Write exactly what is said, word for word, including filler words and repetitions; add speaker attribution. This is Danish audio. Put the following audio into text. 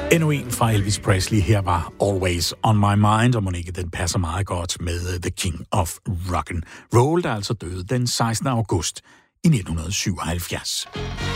Speaker 1: Endnu en fra Elvis Presley. Her var Always on My Mind, og Monique, den passer meget godt med The King of Rock'n'Roll, der altså døde den sekstende august i nitten syvoghalvfjerds.